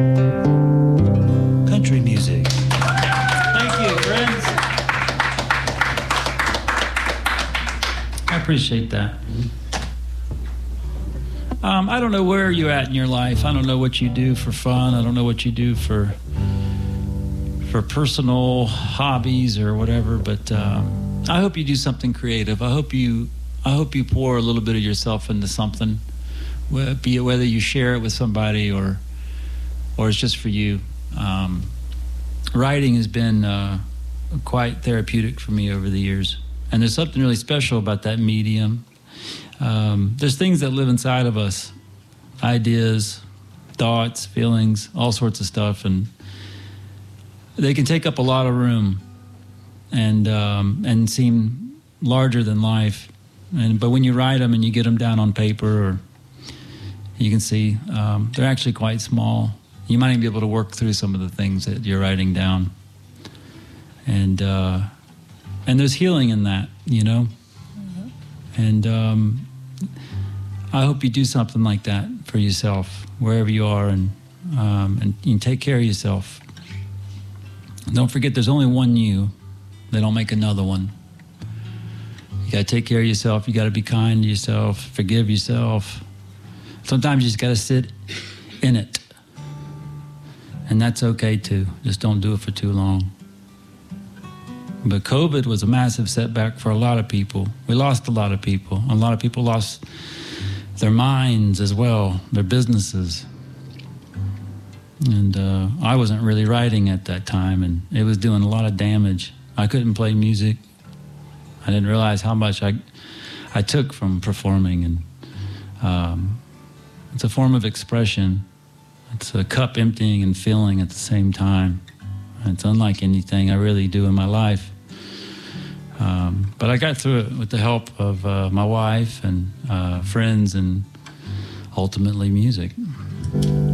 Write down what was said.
Country music. Thank you, friends. I appreciate that. I don't know where you're at in your life. I don't know what you do for fun. I don't know what you do for personal hobbies or whatever, but I hope you do something creative. I hope you pour a little bit of yourself into something, be it whether you share it with somebody or it's just for you. Writing has been quite therapeutic for me over the years, and there's something really special about that medium. There's things that live inside of us, ideas, thoughts, feelings, all sorts of stuff, and they can take up a lot of room and seem larger than life. But when you write them and you get them down on paper, or you can see they're actually quite small. You might even be able to work through some of the things that you're writing down, and there's healing in that, you know. And I hope you do something like that for yourself wherever you are, and you take care of yourself. Don't forget, there's only one you. They don't make another one. You got to take care of yourself. You got to be kind to yourself. Forgive yourself. Sometimes you just got to sit in it. And that's okay too. Just don't do it for too long. But COVID was a massive setback for a lot of people. We lost a lot of people. A lot of people lost their minds as well, their businesses. And I wasn't really writing at that time, and it was doing a lot of damage. I couldn't play music. I didn't realize how much I took from performing, and it's a form of expression. It's a cup emptying and filling at the same time. It's unlike anything I really do in my life. But I got through it with the help of my wife and friends, and ultimately music.